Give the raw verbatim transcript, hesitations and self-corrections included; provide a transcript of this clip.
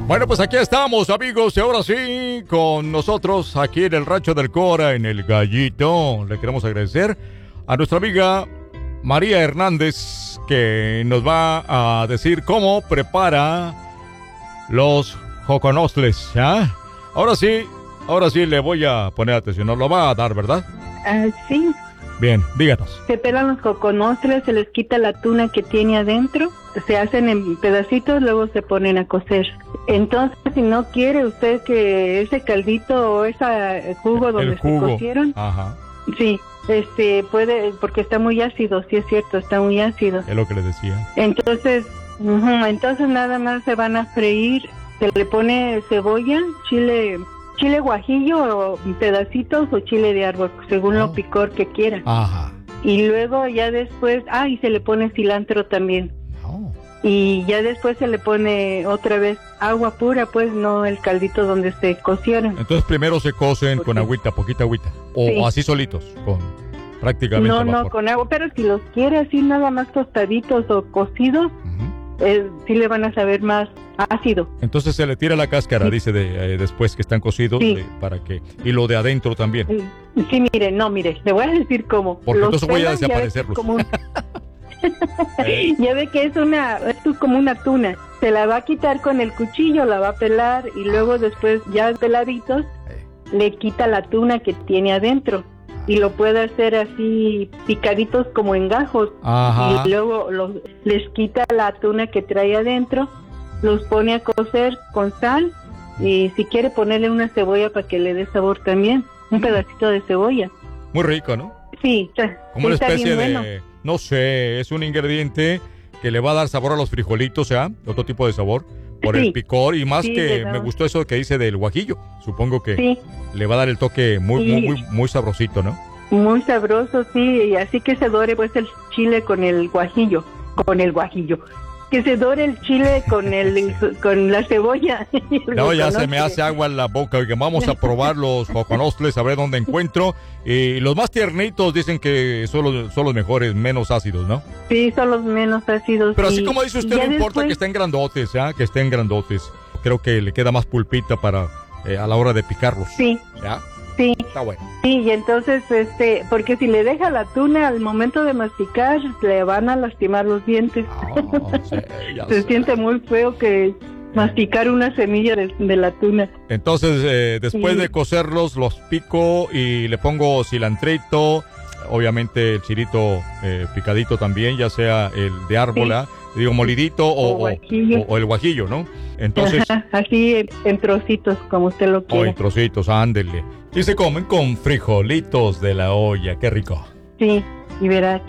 Bueno, pues aquí estamos, amigos, y ahora sí, con nosotros aquí en el Rancho del Cora, en el Gallito. Le queremos agradecer a nuestra amiga María Hernández, que nos va a decir cómo prepara los joconostles, ¿ah? Ahora sí, ahora sí le voy a poner atención, nos lo va a dar, ¿verdad? Ah, sí. Bien, díganos. Se pelan los joconostles, se les quita la tuna que tiene adentro, se hacen en pedacitos, luego se ponen a cocer. Entonces, si no quiere usted que ese caldito o ese jugo donde El jugo. se cocieron, Ajá. sí, este puede, porque está muy ácido, sí es cierto, está muy ácido. Es lo que les decía. Entonces, uh-huh, entonces nada más se van a freír, se le pone cebolla, chile, chile guajillo, o pedacitos o chile de árbol, según Oh. lo picor que quiera. Ajá. Y luego ya después, ah, y se le pone cilantro también. Oh. Y ya después se le pone otra vez agua pura, pues no el caldito donde se cocieron. Entonces primero se cocen con Sí. agüita, poquita agüita. O Sí. así solitos, con prácticamente No, no, vapor. con agua, pero si los quiere así nada más tostaditos o cocidos, Ujú. eh, sí le van a saber más ácido. Entonces se le tira la cáscara, Sí. dice, de, eh, después que están cocidos, Sí. de- para que... Y lo de adentro también. Sí, mire, no, mire, le voy a decir cómo. Porque Los entonces voy a pelan, ya ve que es desaparecerlos. como un- Eh. Ya ve que es una, esto es como una tuna. Se la va a quitar con el cuchillo, la va a pelar y luego después ya peladitos Eh. le quita la tuna que tiene adentro y lo puede hacer así picaditos como en gajos. Ajá. Y luego los, les quita la tuna que trae adentro, los pone a cocer con sal y si quiere ponerle una cebolla para que le dé sabor también, un pedacito de cebolla. Muy rico, ¿no? Sí, está, Como una está especie bien de... bueno. No sé, es un ingrediente que le va a dar sabor a los frijolitos, ¿ya? Otro tipo de sabor, por Sí. el picor. Y más Sí, que le da- me gustó eso que dice del guajillo. Supongo que Sí, le va a dar el toque muy, Sí. muy, muy, muy sabrosito, ¿no? muy sabroso, sí, y así que se dore pues el chile con el guajillo, con el guajillo. Que se dore el chile con el con la cebolla. No, ya se Conoce. me hace agua en la boca. Oiga, vamos a probar los joconostles, a ver dónde encuentro. Y los más tiernitos dicen que son los, son los mejores, menos ácidos, ¿no? Sí, son los menos ácidos. Pero así y- como dice y usted, no ya importa después- que estén grandotes, ¿ya? Que estén grandotes. Creo que le queda más pulpita para eh, a la hora de picarlos. Sí, ¿Ya? sí, Está bueno. sí, y entonces, este, porque si le deja la tuna al momento de masticar, le van a lastimar los dientes. Ah, sí, ya Se sé. siente muy feo que masticar una semilla de, de la tuna. Entonces, eh, después Sí. de cocerlos, los pico y le pongo cilantrito, obviamente el chilito eh, picadito también, ya sea el de árbola, digo molidito o, O o- guajillo. o- o el guajillo, ¿no? Entonces, Ajá, así en, en trocitos, como usted lo o quiera. en trocitos, ándele. Y se comen con frijolitos de la olla, qué rico. Sí, y verá